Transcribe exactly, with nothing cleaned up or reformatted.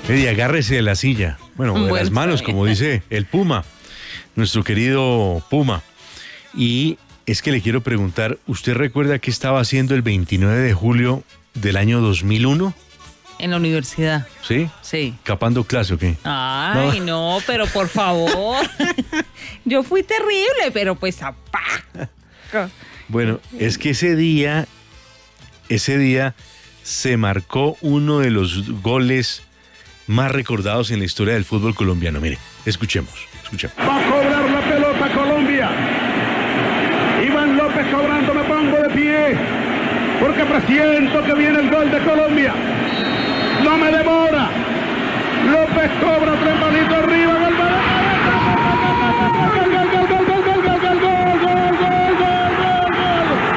Eddie, agárrese de la silla. Bueno, de Bueno, las manos, está bien. como dice el Puma, nuestro querido Puma. Y es que le quiero preguntar, ¿usted recuerda qué estaba haciendo el veintinueve de julio del año dos mil uno? En la universidad. ¿Sí? Sí. ¿Capando clase o qué? Ay, no, pero por favor. Yo fui terrible, pero pues apá. Bueno, es que ese día, ese día se marcó uno de los goles más recordados en la historia del fútbol colombiano. Mire, escuchemos, escuchemos. Va a cobrar la pelota Colombia. Iván López cobrando, me pongo de pie, porque presiento que viene el gol de Colombia. No me demora. López cobra, tres palitos arriba, gol, gol, gol, gol, gol, gol, gol, gol, gol,